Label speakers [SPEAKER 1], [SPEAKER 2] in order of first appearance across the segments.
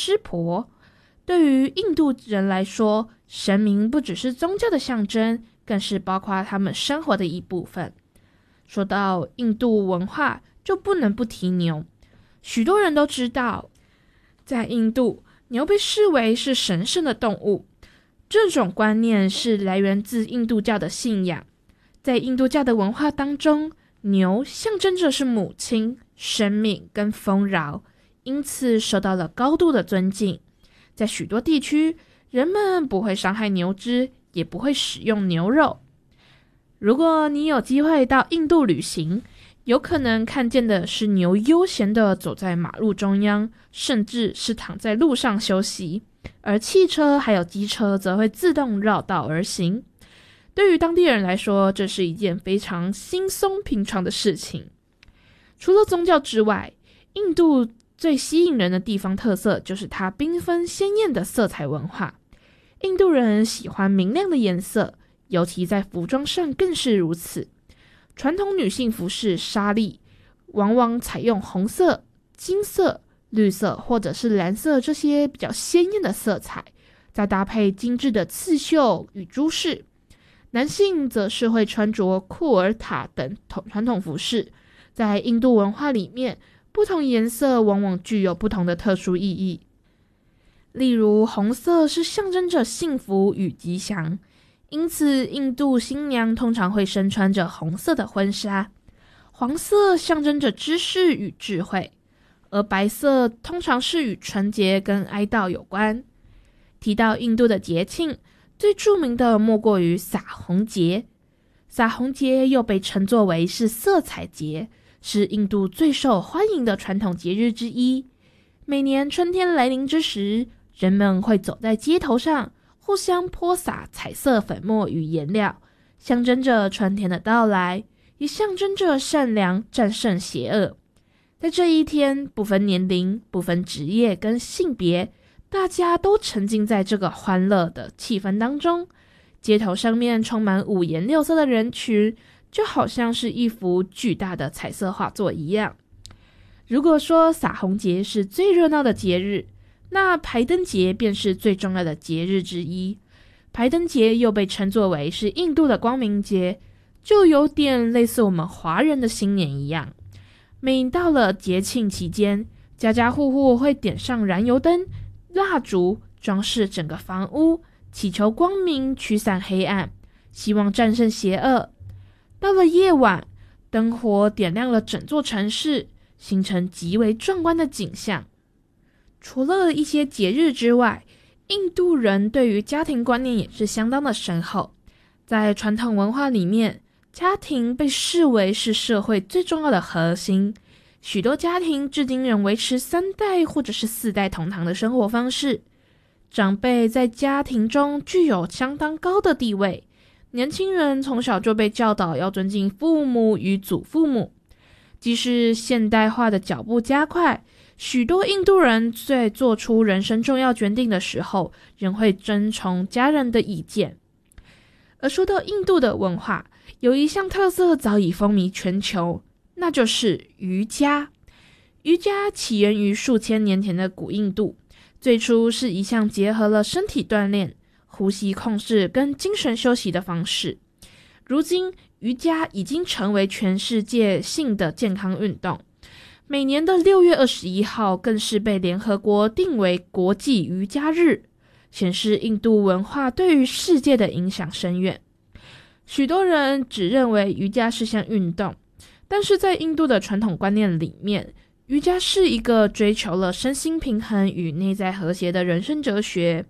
[SPEAKER 1] 湿婆。对于印度人来说，神明不只是宗教的象征，更是包括他们生活的一部分。说到印度文化，就不能不提牛。许多人都知道，在印度，牛被视为是神圣的动物。这种观念是来源自印度教的信仰。在印度教的文化当中，牛象征着是母亲、生命跟丰饶，因此受到了高度的尊敬。在许多地区，人们不会伤害牛只，也不会使用牛肉。如果你有机会到印度旅行，有可能看见的是牛悠闲地走在马路中央，甚至是躺在路上休息，而汽车还有机车则会自动绕道而行。对于当地人来说，这是一件非常轻松平常的事情。除了宗教之外，印度最吸引人的地方特色就是它缤纷鲜艳的色彩文化。印度人喜欢明亮的颜色，尤其在服装上更是如此。传统女性服饰纱丽往往采用红色、金色、绿色或者是蓝色这些比较鲜艳的色彩，再搭配精致的刺绣与珠饰。男性则是会穿着库尔塔等传统服饰。在印度文化里面，不同颜色往往具有不同的特殊意义。例如，红色是象征着幸福与吉祥，因此印度新娘通常会身穿着红色的婚纱。黄色象征着知识与智慧，而白色通常是与纯洁跟哀悼有关。提到印度的节庆，最著名的莫过于洒红节。洒红节又被称作为是色彩节，是印度最受欢迎的传统节日之一。每年春天来临之时，人们会走在街头上，互相泼洒彩色粉末与颜料，象征着春天的到来，也象征着善良战胜邪恶。在这一天，不分年龄、不分职业跟性别，大家都沉浸在这个欢乐的气氛当中。街头上面充满五颜六色的人群，就好像是一幅巨大的彩色画作一样。如果说洒红节是最热闹的节日，那排灯节便是最重要的节日之一。排灯节又被称作为是印度的光明节，就有点类似我们华人的新年一样。每到了节庆期间，家家户户会点上燃油灯、蜡烛，装饰整个房屋，祈求光明驱散黑暗，希望战胜邪恶。到了夜晚，灯火点亮了整座城市，形成极为壮观的景象。除了一些节日之外，印度人对于家庭观念也是相当的深厚。在传统文化里面，家庭被视为是社会最重要的核心。许多家庭至今仍维持3代或者是4代同堂的生活方式。长辈在家庭中具有相当高的地位，年轻人从小就被教导要尊敬父母与祖父母。即使现代化的脚步加快，许多印度人在做出人生重要决定的时候，仍会遵从家人的意见。而说到印度的文化，有一项特色早已风靡全球，那就是瑜伽。瑜伽起源于数千年前的古印度，最初是一项结合了身体锻炼、呼吸控制跟精神休息的方式。如今，瑜伽已经成为全世界性的健康运动。每年的6月21号更是被联合国定为国际瑜伽日，显示印度文化对于世界的影响深远。许多人只认为瑜伽是项运动，但是在印度的传统观念里面，瑜伽是一个追求了身心平衡与内在和谐的人生哲学。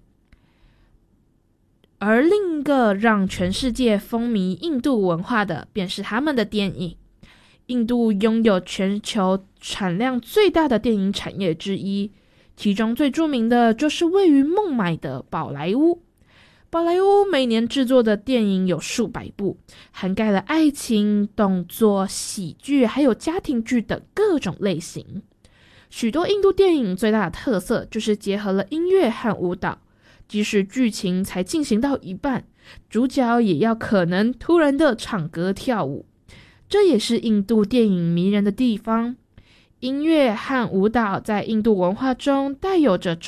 [SPEAKER 1] 而另一个让全世界风靡印度文化的，便是他们的电影。印度拥有全球产量最大的电影产业之一，其中最著名的就是位于孟买的宝莱坞。宝莱坞每年制作的电影有数百部，涵盖了爱情、动作、喜剧还有家庭剧等各种类型。许多印度电影最大的特色就是结合了音乐和舞蹈，即使剧情才进行到一半，主角也要可能突然的唱歌跳舞。这也是印度电影迷人的地方。音乐和舞蹈在印度文化中带有着